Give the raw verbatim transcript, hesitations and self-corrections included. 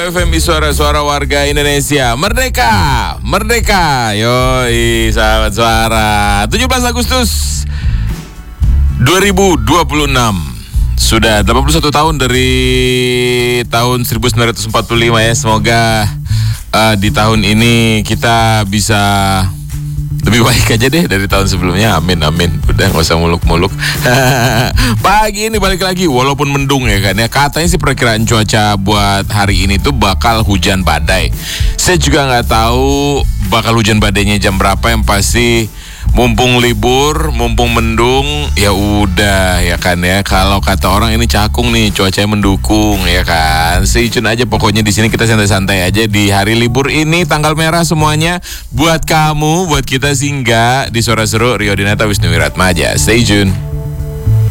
F M I suara-suara warga Indonesia. Merdeka, merdeka. Yoi, sahabat suara. tujuh belas Agustus dua ribu dua puluh enam. Sudah delapan puluh satu tahun dari tahun seribu sembilan ratus empat puluh lima ya. Semoga uh, di tahun ini kita bisa lebih baik aja deh dari tahun sebelumnya. Amin, amin. Udah gak usah muluk-muluk. Pagi ini balik lagi walaupun mendung ya kan ya. Katanya sih perkiraan cuaca buat hari ini tuh bakal hujan badai. Saya juga gak tahu bakal hujan badainya jam berapa. Yang pasti mumpung libur, mumpung mendung, ya udah ya kan ya. Kalau kata orang ini cakung nih, cuacanya mendukung ya kan. Stay tune aja pokoknya di sini kita santai-santai aja di hari libur ini, tanggal merah semuanya buat kamu, buat kita singgah di Suara Seru Rio Dinata Wisnu Wiratmaja. Stay tune.